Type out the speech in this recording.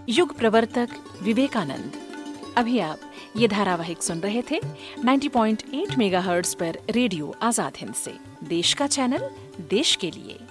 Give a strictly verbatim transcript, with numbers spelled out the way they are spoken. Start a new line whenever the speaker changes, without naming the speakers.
युग प्रवर्तक विवेकानंद। अभी आप ये धारावाहिक सुन रहे थे नब्बे पॉइंट आठ मेगाहर्ट्ज पर रेडियो आजाद हिंद से। देश का चैनल, देश के लिए।